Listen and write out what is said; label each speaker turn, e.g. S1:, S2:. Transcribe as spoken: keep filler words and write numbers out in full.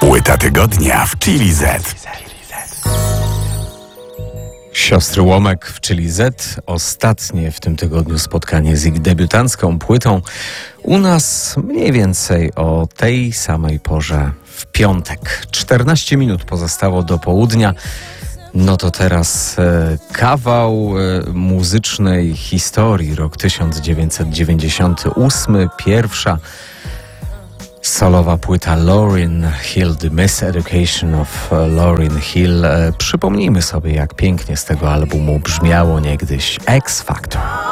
S1: Płyta tygodnia w Chili Z.
S2: Siostry Łomek w Chili Z. Ostatnie w tym tygodniu spotkanie z ich debiutancką płytą. U nas mniej więcej o tej samej porze w piątek. czternaście minut pozostało do południa. No to teraz e, kawał e, muzycznej historii. Rok tysiąc dziewięćset dziewięćdziesiąty ósmy. Pierwsza solowa płyta Lauryn Hill, The Miseducation of Lauryn Hill. E, przypomnijmy sobie, jak pięknie z tego albumu brzmiało niegdyś X Factor.